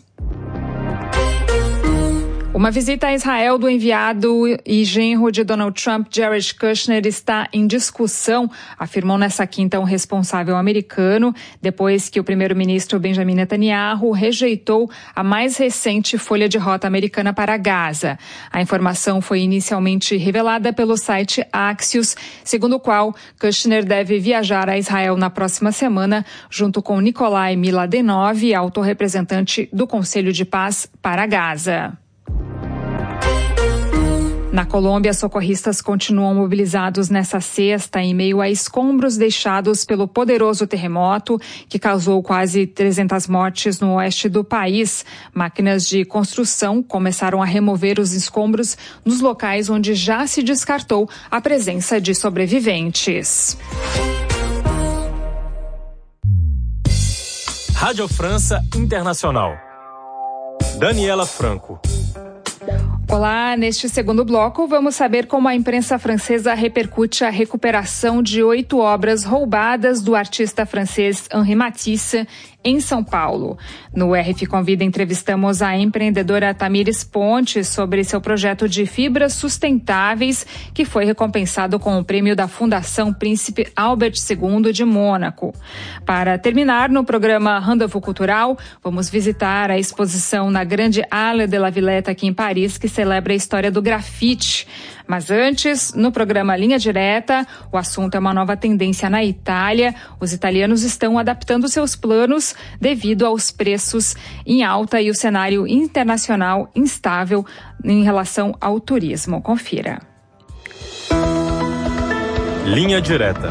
Uma visita a Israel do enviado e genro de Donald Trump, Jared Kushner, está em discussão, afirmou nessa quinta um responsável americano, depois que o primeiro-ministro Benjamin Netanyahu rejeitou a mais recente folha de rota americana para Gaza. A informação foi inicialmente revelada pelo site Axios, segundo o qual Kushner deve viajar a Israel na próxima semana, junto com Nikolai Miladenov, alto representante do Conselho de Paz para Gaza. Na Colômbia, socorristas continuam mobilizados nessa sexta em meio a escombros deixados pelo poderoso terremoto que causou quase trezentas mortes no oeste do país. Máquinas de construção começaram a remover os escombros nos locais onde já se descartou a presença de sobreviventes. Rádio França Internacional. Daniela Franco. Olá, neste segundo bloco vamos saber como a imprensa francesa repercute a recuperação de oito obras roubadas do artista francês Henri Matisse em São Paulo. No R F Convida, entrevistamos a empreendedora Tamires Pontes sobre seu projeto de fibras sustentáveis, que foi recompensado com o prêmio da Fundação Príncipe Albert segundo de Mônaco. Para terminar, no programa Rendezvous Cultural, vamos visitar a exposição na Grande Halle de la Villette, aqui em Paris, que celebra a história do grafite. Mas antes, no programa Linha Direta, o assunto é uma nova tendência na Itália. Os italianos estão adaptando seus planos devido aos preços em alta e o cenário internacional instável em relação ao turismo. Confira. Linha Direta.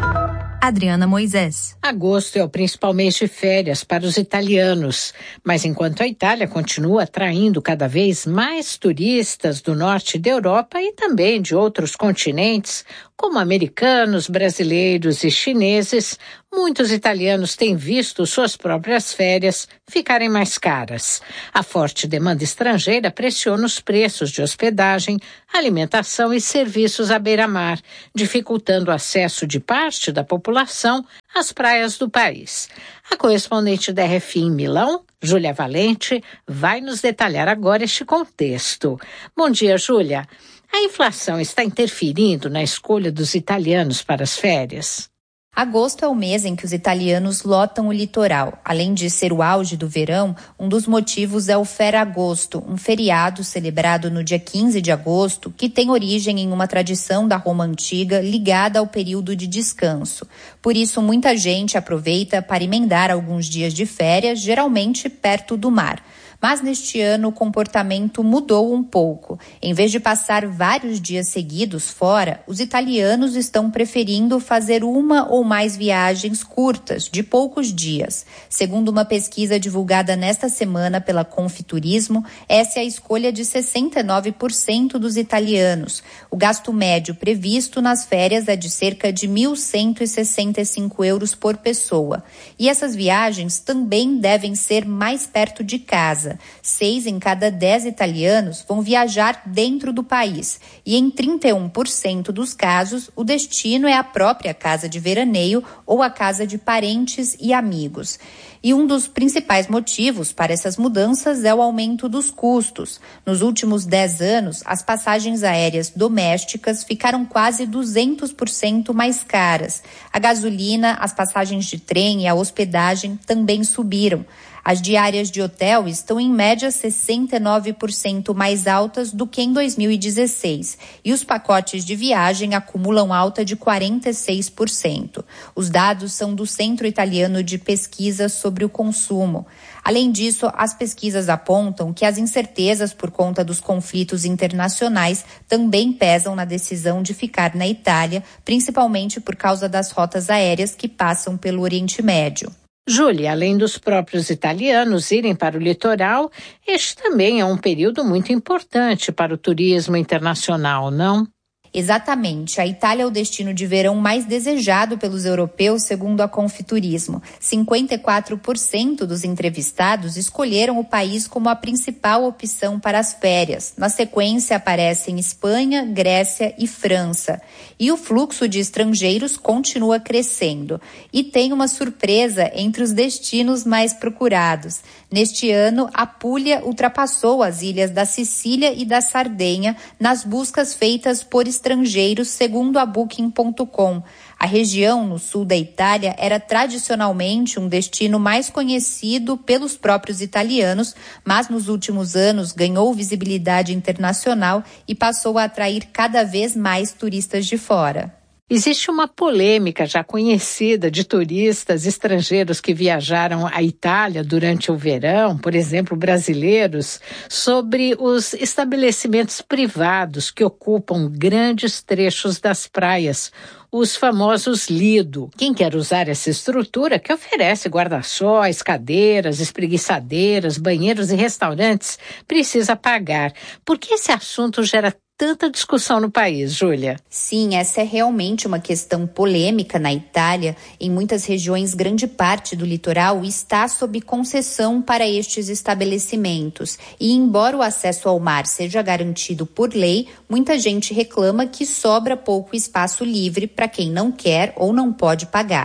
Adriana Moisés. Agosto é o principal mês de férias para os italianos, mas enquanto a Itália continua atraindo cada vez mais turistas do norte da Europa e também de outros continentes, como americanos, brasileiros e chineses, muitos italianos têm visto suas próprias férias ficarem mais caras. A forte demanda estrangeira pressiona os preços de hospedagem, alimentação e serviços à beira-mar, dificultando o acesso de parte da população às praias do país. A correspondente da R F I em Milão, Júlia Valente, vai nos detalhar agora este contexto. Bom dia, Júlia. A inflação está interferindo na escolha dos italianos para as férias? Agosto é o mês em que os italianos lotam o litoral. Além de ser o auge do verão, um dos motivos é o Ferragosto, um feriado celebrado no dia quinze de agosto, que tem origem em uma tradição da Roma antiga ligada ao período de descanso. Por isso, muita gente aproveita para emendar alguns dias de férias, geralmente perto do mar. Mas neste ano o comportamento mudou um pouco. Em vez de passar vários dias seguidos fora, os italianos estão preferindo fazer uma ou mais viagens curtas, de poucos dias. Segundo uma pesquisa divulgada nesta semana pela Confiturismo, essa é a escolha de sessenta e nove por cento dos italianos. O gasto médio previsto nas férias é de cerca de mil cento e sessenta e cinco euros por pessoa. E essas viagens também devem ser mais perto de casa. Seis em cada dez italianos vão viajar dentro do país e em trinta e um por cento dos casos o destino é a própria casa de veraneio ou a casa de parentes e amigos. E um dos principais motivos para essas mudanças é o aumento dos custos. Nos últimos dez anos, as passagens aéreas domésticas ficaram quase duzentos por cento mais caras. A gasolina, as passagens de trem e a hospedagem também subiram. As diárias de hotel estão em média sessenta e nove por cento mais altas do que em dois mil e dezesseis e os pacotes de viagem acumulam alta de quarenta e seis por cento. Os dados são do Centro Italiano de Pesquisa sobre o Consumo. Além disso, as pesquisas apontam que as incertezas por conta dos conflitos internacionais também pesam na decisão de ficar na Itália, principalmente por causa das rotas aéreas que passam pelo Oriente Médio. Júlia, além dos próprios italianos irem para o litoral, este também é um período muito importante para o turismo internacional, não? Exatamente. A Itália é o destino de verão mais desejado pelos europeus, segundo a Confiturismo. cinquenta e quatro por cento dos entrevistados escolheram o país como a principal opção para as férias. Na sequência aparecem Espanha, Grécia e França. E o fluxo de estrangeiros continua crescendo. E tem uma surpresa entre os destinos mais procurados. Neste ano, a Puglia ultrapassou as ilhas da Sicília e da Sardenha nas buscas feitas por estrangeiros, segundo a Booking ponto com. A região no sul da Itália era tradicionalmente um destino mais conhecido pelos próprios italianos, mas nos últimos anos ganhou visibilidade internacional e passou a atrair cada vez mais turistas de fora. Existe uma polêmica já conhecida de turistas estrangeiros que viajaram à Itália durante o verão, por exemplo, brasileiros, sobre os estabelecimentos privados que ocupam grandes trechos das praias, os famosos lido. Quem quer usar essa estrutura, que oferece guarda-sóis, cadeiras, espreguiçadeiras, banheiros e restaurantes, precisa pagar. Por que esse assunto gera tanta discussão no país, Júlia? Sim, essa é realmente uma questão polêmica na Itália. Em muitas regiões, grande parte do litoral está sob concessão para estes estabelecimentos. E embora o acesso ao mar seja garantido por lei, muita gente reclama que sobra pouco espaço livre para quem não quer ou não pode pagar.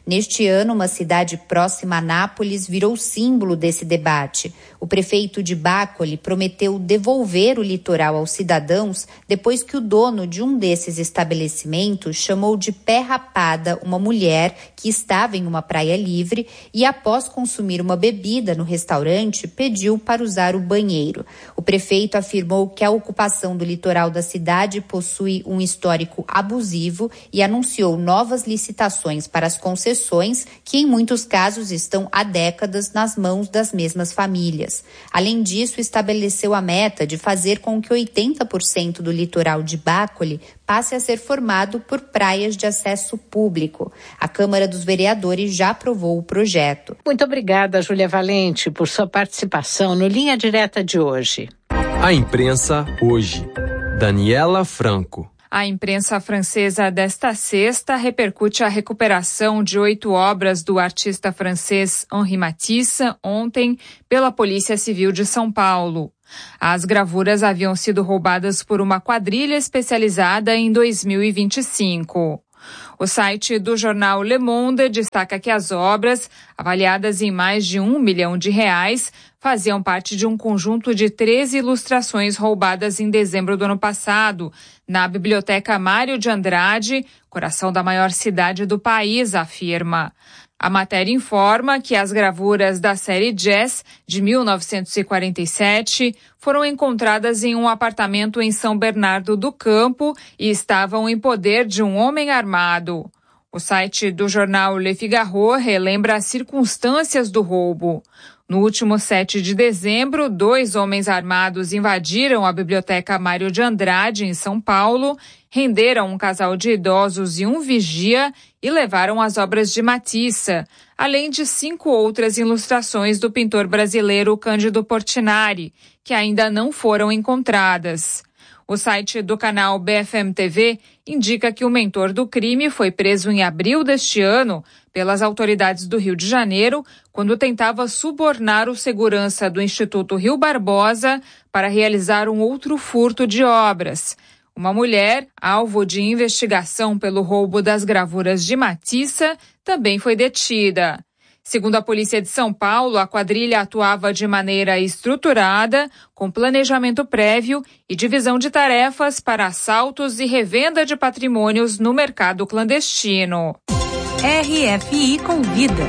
Neste ano, uma cidade próxima a Nápoles virou símbolo desse debate. O prefeito de Bacoli prometeu devolver o litoral aos cidadãos depois que o dono de um desses estabelecimentos chamou de pé rapada uma mulher que estava em uma praia livre e, após consumir uma bebida no restaurante, pediu para usar o banheiro. O prefeito afirmou que a ocupação do litoral da cidade possui um histórico abusivo e anunciou novas licitações para as concessões, que em muitos casos estão há décadas nas mãos das mesmas famílias. Além disso, estabeleceu a meta de fazer com que oitenta por cento do litoral de Bacoli passe a ser formado por praias de acesso público. A Câmara dos Vereadores já aprovou o projeto. Muito obrigada, Júlia Valente, por sua participação no Linha Direta de hoje. A imprensa hoje. Daniela Franco. A imprensa francesa desta sexta repercute a recuperação de oito obras do artista francês Henri Matisse ontem pela Polícia Civil de São Paulo. As gravuras haviam sido roubadas por uma quadrilha especializada em dois mil e vinte e cinco. O site do jornal Le Monde destaca que as obras, avaliadas em mais de um milhão de reais, faziam parte de um conjunto de treze ilustrações roubadas em dezembro do ano passado, na Biblioteca Mário de Andrade, coração da maior cidade do país, afirma. A matéria informa que as gravuras da série Jazz, de mil novecentos e quarenta e sete, foram encontradas em um apartamento em São Bernardo do Campo e estavam em poder de um homem armado. O site do jornal Le Figaro relembra as circunstâncias do roubo. No último sete de dezembro, dois homens armados invadiram a Biblioteca Mário de Andrade, em São Paulo, renderam um casal de idosos e um vigia e levaram as obras de Matisse, além de cinco outras ilustrações do pintor brasileiro Cândido Portinari, que ainda não foram encontradas. O site do canal B F M T V indica que o mentor do crime foi preso em abril deste ano pelas autoridades do Rio de Janeiro, quando tentava subornar o segurança do Instituto Rio Barbosa para realizar um outro furto de obras. Uma mulher, alvo de investigação pelo roubo das gravuras de Matisse, também foi detida. Segundo a Polícia de São Paulo, a quadrilha atuava de maneira estruturada, com planejamento prévio e divisão de tarefas para assaltos e revenda de patrimônios no mercado clandestino. R F I Convida.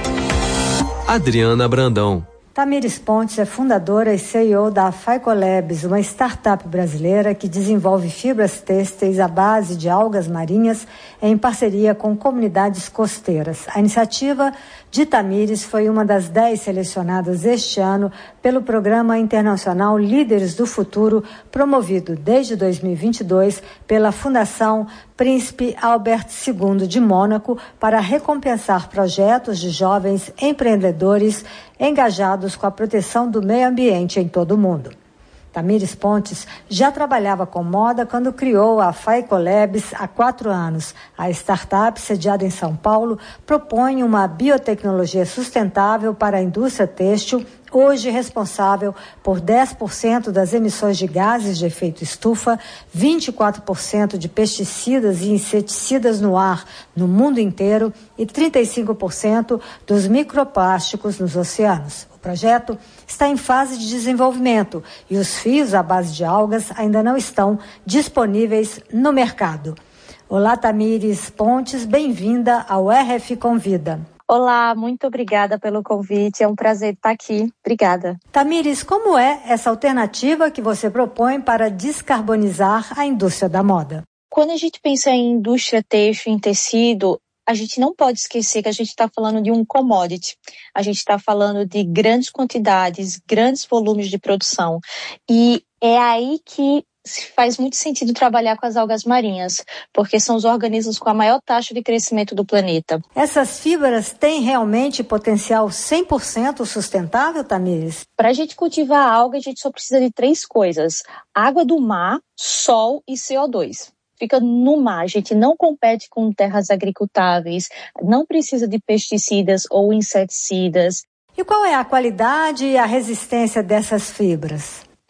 Adriana Brandão. Tamires Pontes é fundadora e C E O da Phycolabs, uma startup brasileira que desenvolve fibras têxteis à base de algas marinhas em parceria com comunidades costeiras. A iniciativa de Tamires foi uma das dez selecionadas este ano pelo Programa Internacional Líderes do Futuro, promovido desde dois mil e vinte e dois pela Fundação Príncipe Albert segundo de Mônaco, para recompensar projetos de jovens empreendedores engajados com a proteção do meio ambiente em todo o mundo. Tamires Pontes já trabalhava com moda quando criou a Phycolabs há quatro anos. A startup, sediada em São Paulo, propõe uma biotecnologia sustentável para a indústria têxtil, hoje responsável por dez por cento das emissões de gases de efeito estufa, vinte e quatro por cento de pesticidas e inseticidas no ar no mundo inteiro e trinta e cinco por cento dos microplásticos nos oceanos. O projeto está em fase de desenvolvimento e os fios à base de algas ainda não estão disponíveis no mercado. Olá, Tamires Pontes, bem-vinda ao R F Convida. Olá, muito obrigada pelo convite, é um prazer estar aqui. Obrigada. Tamires, como é essa alternativa que você propõe para descarbonizar a indústria da moda? Quando a gente pensa em indústria têxtil, em tecido, a gente não pode esquecer que a gente está falando de um commodity. A gente está falando de grandes quantidades, grandes volumes de produção. E é aí que faz muito sentido trabalhar com as algas marinhas, porque são os organismos com a maior taxa de crescimento do planeta. Essas fibras têm realmente potencial cem por cento sustentável, Tamires? Para a gente cultivar a alga, a gente só precisa de três coisas: água do mar, sol e C O dois. Fica no mar, a gente não compete com terras agricultáveis, não precisa de pesticidas ou inseticidas. E qual é a qualidade e a resistência dessas fibras?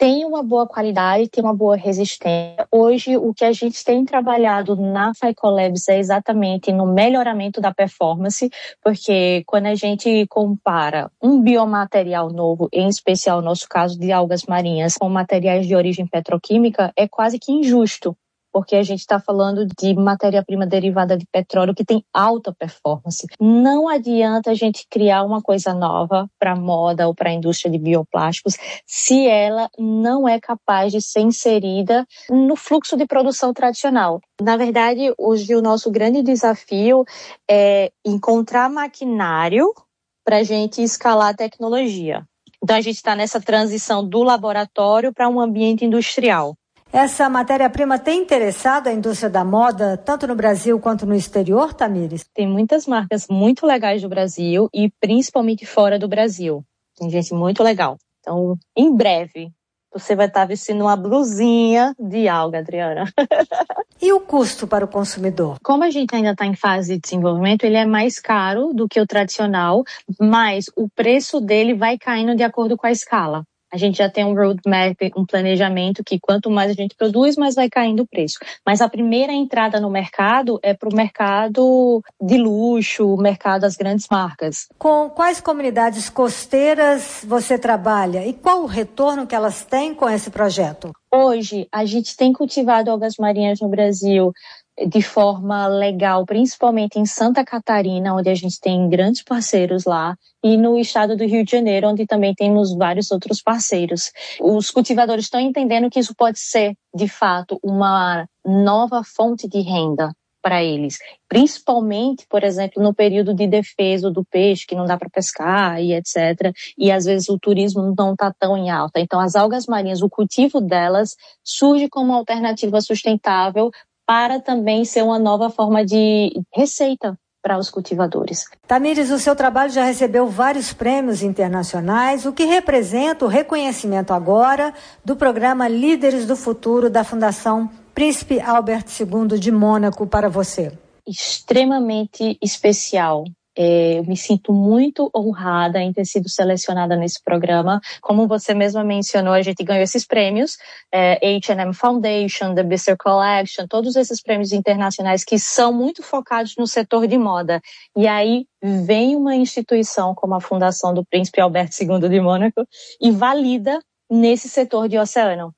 tem uma boa qualidade, tem uma boa resistência. Hoje, o que a gente tem trabalhado na Phycolabs é exatamente no melhoramento da performance, porque quando a gente compara um biomaterial novo, em especial no nosso caso de algas marinhas, com materiais de origem petroquímica, é quase que injusto, porque a gente está falando de matéria-prima derivada de petróleo que tem alta performance. Não adianta a gente criar uma coisa nova para a moda ou para a indústria de bioplásticos se ela não é capaz de ser inserida no fluxo de produção tradicional. Na verdade, hoje o nosso grande desafio é encontrar maquinário para a gente escalar a tecnologia. Então a gente está nessa transição do laboratório para um ambiente industrial. Essa matéria-prima tem interessado a indústria da moda, tanto no Brasil quanto no exterior, Tamires? Tem muitas marcas muito legais do Brasil e principalmente fora do Brasil. Tem gente muito legal. Então, em breve, você vai estar vestindo uma blusinha de alga, Adriana. E o custo para o consumidor? Como a gente ainda está em fase de desenvolvimento, ele é mais caro do que o tradicional, mas o preço dele vai caindo de acordo com a escala. A gente já tem um roadmap, um planejamento que quanto mais a gente produz, mais vai caindo o preço. Mas a primeira entrada no mercado é para o mercado de luxo, o mercado das grandes marcas. Com quais comunidades costeiras você trabalha e qual o retorno que elas têm com esse projeto? Hoje, a gente tem cultivado algas marinhas no Brasil de forma legal, principalmente em Santa Catarina, onde a gente tem grandes parceiros lá, e no estado do Rio de Janeiro, onde também temos vários outros parceiros. Os cultivadores estão entendendo que isso pode ser, de fato, uma nova fonte de renda para eles, principalmente, por exemplo, no período de defeso do peixe, que não dá para pescar e etcétera. E às vezes o turismo não está tão em alta. Então as algas marinhas, o cultivo delas surge como uma alternativa sustentável para também ser uma nova forma de receita para os cultivadores. Tamires, o seu trabalho já recebeu vários prêmios internacionais, o que representa o reconhecimento agora do programa Líderes do Futuro da Fundação Príncipe Albert segundo de Mônaco para você. Extremamente especial. É, eu me sinto muito honrada em ter sido selecionada nesse programa. Como você mesma mencionou, a gente ganhou esses prêmios, é, H and M Foundation, The Bister Collection, todos esses prêmios internacionais que são muito focados no setor de moda. E aí vem uma instituição como a Fundação do Príncipe Albert segundo de Mônaco e valida nesse setor de oceano.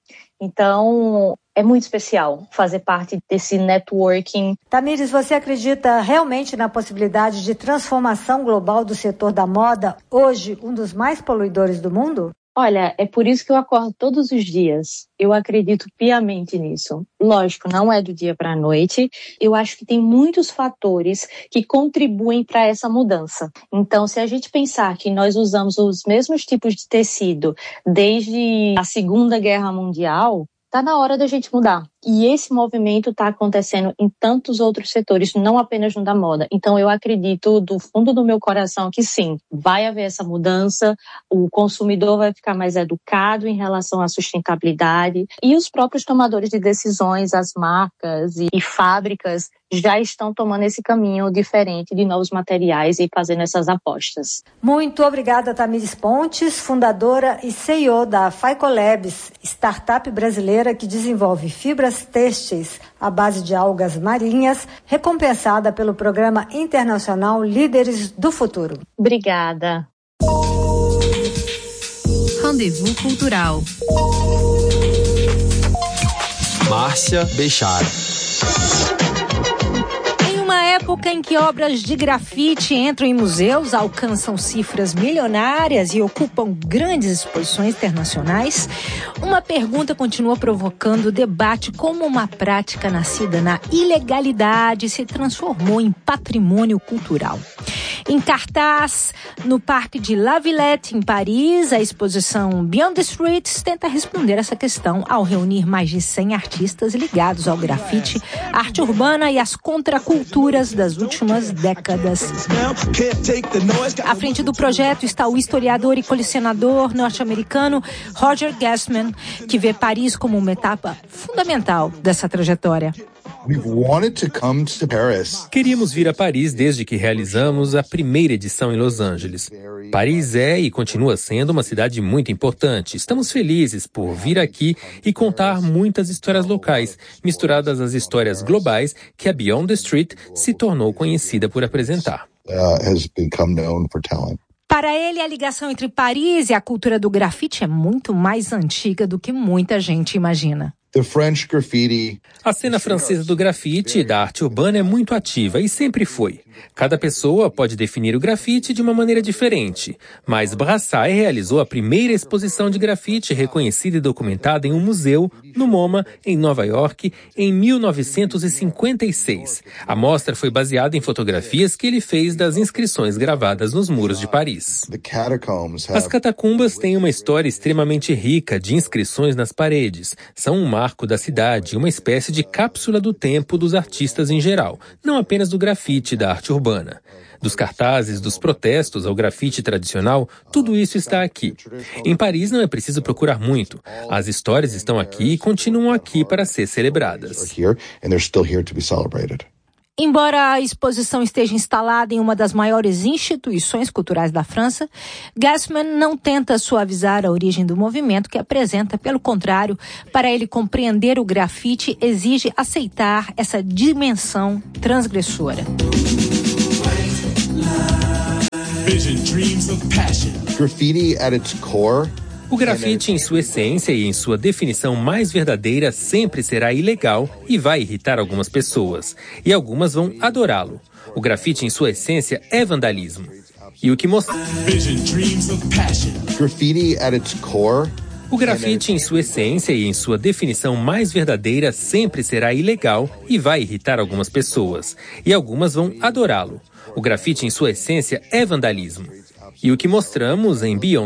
Então, é muito especial fazer parte desse networking. Tamires, você acredita realmente na possibilidade de transformação global do setor da moda, hoje um dos mais poluidores do mundo? Olha, é por isso que eu acordo todos os dias. Eu acredito piamente nisso. Lógico, não é do dia para a noite. Eu acho que tem muitos fatores que contribuem para essa mudança. Então, se a gente pensar que nós usamos os mesmos tipos de tecido desde a Segunda Guerra Mundial, está na hora da gente mudar. E esse movimento está acontecendo em tantos outros setores, não apenas no da moda. Então, eu acredito do fundo do meu coração que sim, vai haver essa mudança, o consumidor vai ficar mais educado em relação à sustentabilidade e os próprios tomadores de decisões, as marcas e, e fábricas já estão tomando esse caminho diferente de novos materiais e fazendo essas apostas. Muito obrigada, Tamires Pontes, fundadora e C E O da Phycolabs, startup brasileira que desenvolve fibras têxteis à base de algas marinhas, recompensada pelo Programa Internacional Líderes do Futuro. Obrigada. Rendezvous Cultural. Márcia Bechara. Época em que obras de grafite entram em museus, alcançam cifras milionárias e ocupam grandes exposições internacionais, uma pergunta continua provocando debate: como uma prática nascida na ilegalidade se transformou em patrimônio cultural. Em cartaz, no Parque de La Villette, em Paris, a exposição Beyond the Streets tenta responder essa questão ao reunir mais de cem artistas ligados ao grafite, arte urbana e às contraculturas das últimas décadas. À frente do projeto está o historiador e colecionador norte-americano Roger Gassman, que vê Paris como uma etapa fundamental dessa trajetória. We've wanted to come to Paris. Queríamos vir a Paris desde que realizamos a primeira edição em Los Angeles. Paris é e continua sendo uma cidade muito importante. Estamos felizes por vir aqui e contar muitas histórias locais, misturadas às histórias globais que a Beyond the Street se tornou conhecida por apresentar. Uh, has become known for talent. Para ele, a ligação entre Paris e a cultura do grafite é muito mais antiga do que muita gente imagina. The French graffiti. A cena francesa do grafite e da arte urbana é muito ativa e sempre foi. Cada pessoa pode definir o grafite de uma maneira diferente, mas Brassai realizou a primeira exposição de grafite reconhecida e documentada em um museu, no MoMA, em Nova York, em mil novecentos e cinquenta e seis. A mostra foi baseada em fotografias que ele fez das inscrições gravadas nos muros de Paris. As catacumbas têm uma história extremamente rica de inscrições nas paredes. São um marco da cidade, uma espécie de cápsula do tempo dos artistas em geral, não apenas do grafite e da arte urbana. Dos cartazes, dos protestos ao grafite tradicional, tudo isso está aqui. Em Paris não é preciso procurar muito. As histórias estão aqui e continuam aqui para ser celebradas. Embora a exposição esteja instalada em uma das maiores instituições culturais da França, Gassman não tenta suavizar a origem do movimento que apresenta. Pelo contrário, para ele compreender o grafite exige aceitar essa dimensão transgressora. Graffiti at its core. O grafite, em sua essência e em sua definição mais verdadeira, sempre será ilegal e vai irritar algumas pessoas. E algumas vão adorá-lo. O grafite, em sua essência, é vandalismo. E o que mostra... Graffiti at its core. O grafite, em sua essência e em sua definição mais verdadeira, sempre será ilegal e vai irritar algumas pessoas. E algumas vão adorá-lo. O grafite, em sua essência, é vandalismo. E o que mostramos em Beyond